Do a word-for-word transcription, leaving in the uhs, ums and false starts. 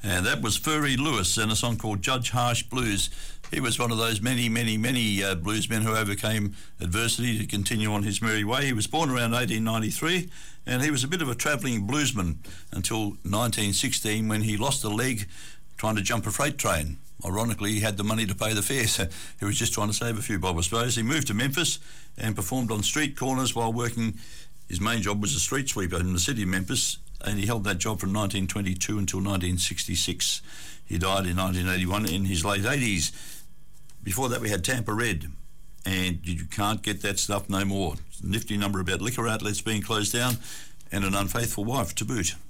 And that was Furry Lewis and a song called Judge Harsh Blues. He was one of those many, many, many uh, bluesmen who overcame adversity to continue on his merry way. He was born around eighteen ninety-three, and he was a bit of a travelling bluesman until nineteen sixteen, when he lost a leg trying to jump a freight train. Ironically, he had the money to pay the fare, so he was just trying to save a few bob, I suppose. He moved to Memphis and performed on street corners while working. His main job was a street sweeper in the city of Memphis, and he held that job from nineteen twenty-two until nineteen sixty-six. He died in nineteen eighty-one in his late eighties. Before that, we had Tampa Red, and you can't get that stuff no more. Nifty number about liquor outlets being closed down and an unfaithful wife to boot.